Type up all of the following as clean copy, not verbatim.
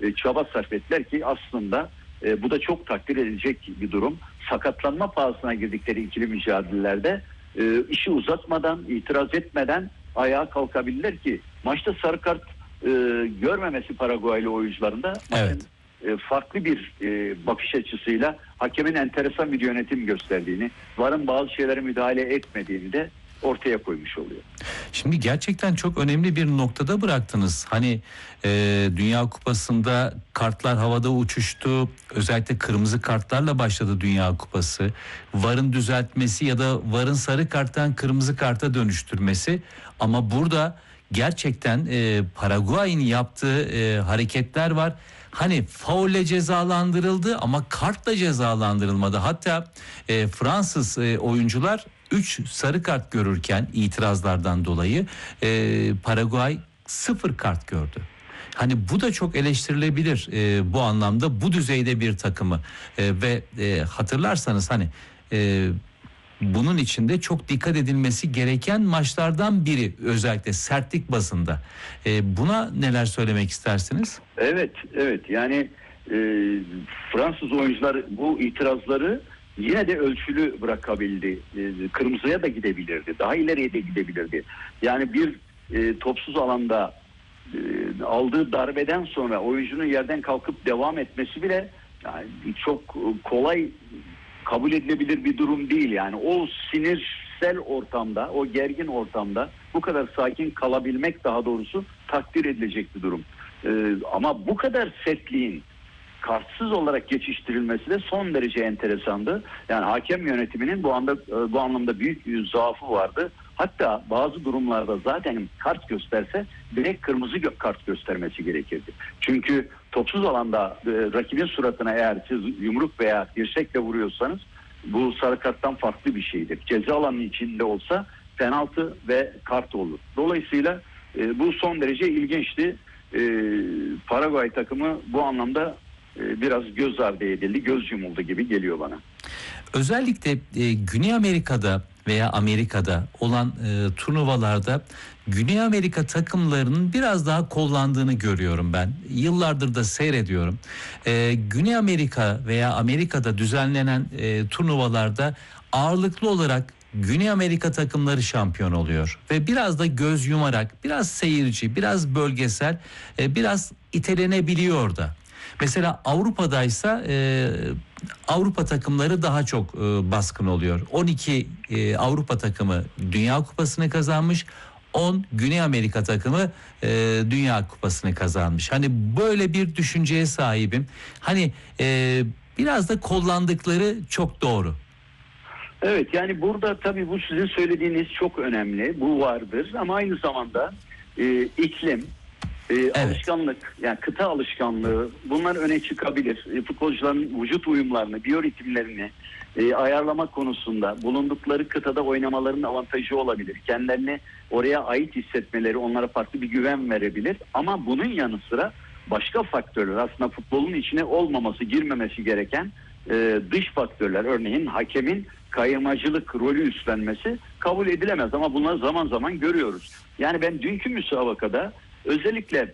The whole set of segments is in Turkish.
çaba sarf ettiler ki aslında bu da çok takdir edilecek bir durum. Sakatlanma pahasına girdikleri ikili mücadelelerde işi uzatmadan, itiraz etmeden ayağa kalkabilirler ki maçta sarı kart görmemesi Paraguaylı oyuncuların da Evet. farklı bir bakış açısıyla hakemin enteresan bir yönetim gösterdiğini, VAR'ın bazı şeylere müdahale etmediğini de ortaya koymuş oluyor. Şimdi gerçekten çok önemli bir noktada bıraktınız. Hani Dünya Kupası'nda kartlar havada uçuştu. Özellikle kırmızı kartlarla başladı Dünya Kupası. VAR'ın düzeltmesi ya da VAR'ın sarı karttan kırmızı karta dönüştürmesi. Ama burada gerçekten Paraguay'ın yaptığı hareketler var. Hani faulle cezalandırıldı ama kartla cezalandırılmadı. Hatta Fransız oyuncular 3 sarı kart görürken itirazlardan dolayı Paraguay 0 kart gördü. Hani bu da çok eleştirilebilir bu anlamda, bu düzeyde bir takımı ve hatırlarsanız hani bunun içinde çok dikkat edilmesi gereken maçlardan biri, özellikle sertlik bazında. Buna neler söylemek istersiniz? Evet, evet. Yani Fransız oyuncular bu itirazları yine de ölçülü bırakabildi. Kırmızıya da gidebilirdi. Daha ileriye de gidebilirdi. Yani bir topsuz alanda aldığı darbeden sonra oyuncunun yerden kalkıp devam etmesi bile yani çok kolay kabul edilebilir bir durum değil. Yani o sinirsel ortamda, o gergin ortamda bu kadar sakin kalabilmek, daha doğrusu takdir edilecek bir durum. Ama bu kadar sertliğin kartsız olarak geçiştirilmesi de son derece enteresandı. Yani hakem yönetiminin bu anlamda büyük bir zaafı vardı. Hatta bazı durumlarda zaten kart gösterse direkt kırmızı kart göstermesi gerekirdi. Çünkü topsuz alanda rakibin suratına eğer siz yumruk veya dirsekle vuruyorsanız bu sarı karttan farklı bir şeydir. Ceza alanının içinde olsa penaltı ve kart olur. Dolayısıyla bu son derece ilginçti. Paraguay takımı bu anlamda biraz göz ardı edildi, göz yumuldu gibi geliyor bana. Özellikle Güney Amerika'da veya Amerika'da olan turnuvalarda Güney Amerika takımlarının biraz daha kollandığını görüyorum ben. Yıllardır da seyrediyorum. Güney Amerika veya Amerika'da düzenlenen turnuvalarda ağırlıklı olarak Güney Amerika takımları şampiyon oluyor. Ve biraz da göz yumarak, biraz seyirci, biraz bölgesel, biraz itelenebiliyor da. Mesela Avrupa'daysa Avrupa takımları daha çok baskın oluyor. 12 Avrupa takımı Dünya Kupası'nı kazanmış. 10 Güney Amerika takımı Dünya Kupası'nı kazanmış. Hani böyle bir düşünceye sahibim. Hani biraz da kullandıkları çok doğru. Evet, yani burada tabii bu sizin söylediğiniz çok önemli. Bu vardır ama aynı zamanda iklim, Evet. alışkanlık, yani kıta alışkanlığı, bunlar öne çıkabilir. Futbolcuların vücut uyumlarını, biyoritimlerini ayarlama konusunda bulundukları kıtada oynamalarının avantajı olabilir. Kendilerini oraya ait hissetmeleri onlara farklı bir güven verebilir. Ama bunun yanı sıra başka faktörler, aslında futbolun içine olmaması, girmemesi gereken dış faktörler, örneğin hakemin kayırmacılık rolü üstlenmesi kabul edilemez ama bunları zaman zaman görüyoruz. Yani ben dünkü müsabakada özellikle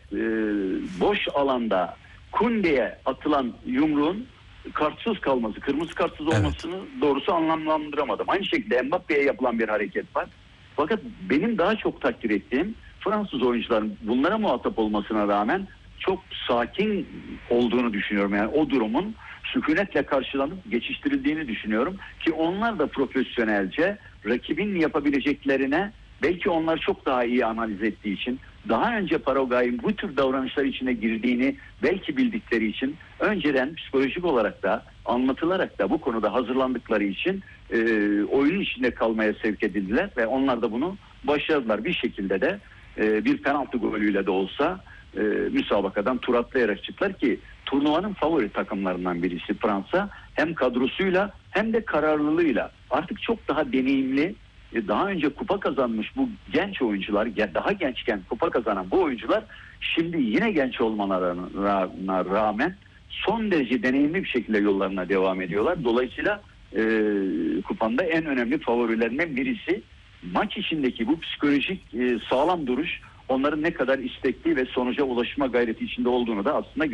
boş alanda Kunde'ye atılan yumruğun kartsız kalması, kırmızı kartsız olmasını doğrusu anlamlandıramadım. Aynı şekilde Mbappe'ye yapılan bir hareket var. Fakat benim daha çok takdir ettiğim Fransız oyuncuların bunlara muhatap olmasına rağmen çok sakin olduğunu düşünüyorum. Yani o durumun sükunetle karşılanıp geçiştirildiğini düşünüyorum ki onlar da profesyonelce rakibin yapabileceklerine belki onlar çok daha iyi analiz ettiği için, daha önce Paraguay'ın bu tür davranışlar içine girdiğini belki bildikleri için, önceden psikolojik olarak da anlatılarak da bu konuda hazırlandıkları için oyunun içinde kalmaya sevk edildiler ve onlar da bunu başardılar. Bir şekilde de bir penaltı golüyle de olsa müsabakadan tur atlayarak çıktılar ki turnuvanın favori takımlarından birisi Fransa, hem kadrosuyla hem de kararlılığıyla artık çok daha deneyimli, daha önce kupa kazanmış bu genç oyuncular, daha gençken kupa kazanan bu oyuncular şimdi yine genç olmalarına rağmen son derece deneyimli bir şekilde yollarına devam ediyorlar. Dolayısıyla kupanın da en önemli favorilerinden birisi. Maç içindeki bu psikolojik sağlam duruş onların ne kadar istekli ve sonuca ulaşma gayreti içinde olduğunu da aslında